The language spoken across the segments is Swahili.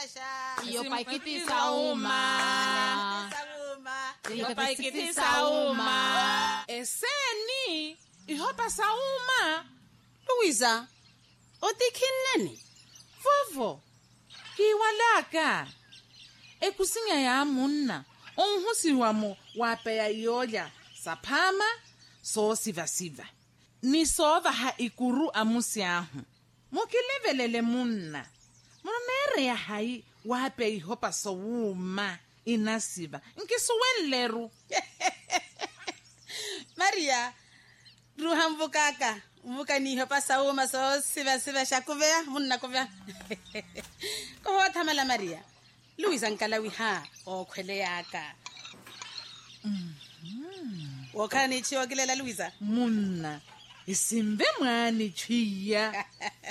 Iyo paikiti sauma. Iyo paikiti sauma. Eseni ihopa sauma. Luisa, otikhineni? Vovo. Kiwalaka. Ekusinya ya munna. Onhusi wamo wapeya yoya. Sapama so siva. Nisova ha ikuru amusiahu. Mukilevelele munna. Monere ya hai wape ihopa sowuma inasiva. Nkisuwenleru. Maria, ruha mvukaka. Mvuka ni ihopa sowuma so siva shakuvea munna kuvea. Koho tamala Maria. Luisa nkalawi ha okwele yaka. Wakani chiwa kilela Luisa. Munna. Isimbe mwani chiya.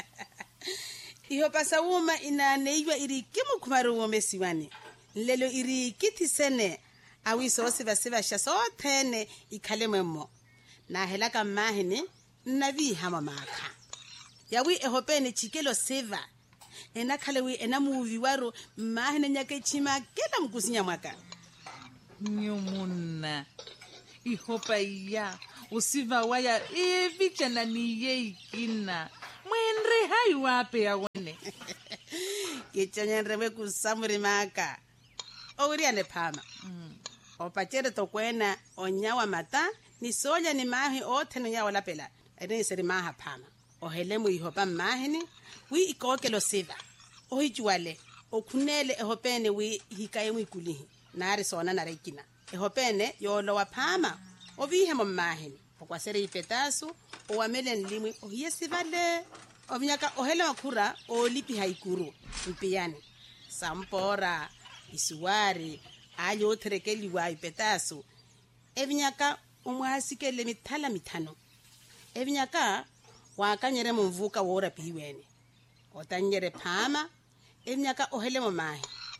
Ihopa sawuma inaneiwa irikimu kumaruwo mesiwani. Lelo irikiti sene. Awiso siva shasotene ikalememo. Na helaka mahini navi hama maka. Yawi ehopene chikelo seva. Ena kalewi ena muvi waro mahini nyake chima kela mkusinya mwaka. Nyumuna. Ihopa iya. Usiva waya evicha na niye ikina. Mwenre hai wape ya wene. Kichonyenrewe kusamuri maka. Ouriane pama. Opachere tokwena onyawa mata. Ni soja ni mahi ote nunyawa lapela. Ene seri maha pama. Ohelemu ihopa mahini. Wi ikoke lo siva. Ohijuale. Okunele ehopene wi hikaye mwikulihi. Nari sona na reikina. Ehopene yolo wa pama. Ovihe mahini. Okwasere ipetasu. Owamele nlimwi. Ohiesi vale. Ovinyaka ohele makura. Olipi haikuru. Mpiyani. Sampora. Isuwari. Ayo oterekeli wa ipetasu. Evinyaka umwahasikele mitala mitano. Evinyaka wakanyere mvuka wora piwene. Otanyere pama. Evinyaka ohele mahi.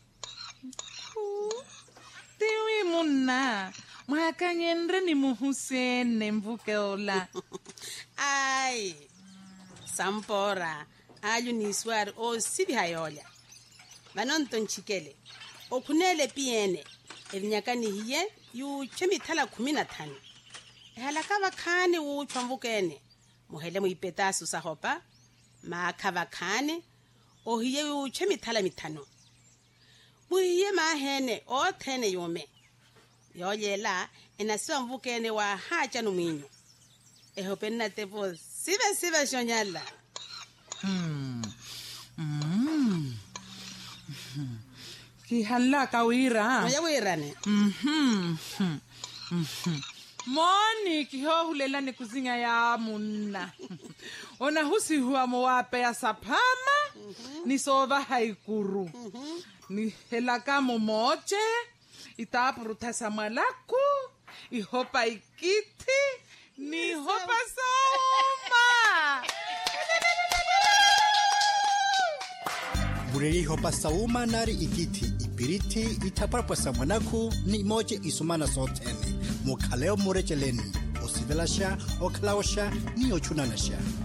Tiwi munna. Mwakanyendre ni muhusene mvuke ola. Ai. Sampora. Ayo niswari o sibi hayolia. Manonton chikele. Okunele piene. Evinyaka ni hiye. Yu chemi tala 15. Halaka wakane uchwa mvukene. Muhele muipetasu sahopa. Maka wakane. Ohiye yu chemi tala 5. Muhiye mahene. Otene yume. Yoyela. Enasiwa mvukene wa hacha numinyo. Ehopena tepo. Siva shonyala. Kihala kawira. Moja wirane. Moni kiho hulela ni kuzinga ya munna. Ona husi huwa mwape ya sapama. Ni sova haikuru. Ni helaka momoche. Itapuruta samalaku. Ihopa ikiti. Ni hopa soma. Bureri hopa sauma nari ikiti. Ipiriti itaparpa samanaku ni moche isumana sotene. Mukhaleo murecheleni. Osivelasha, oklaosha, ni ochunanasha.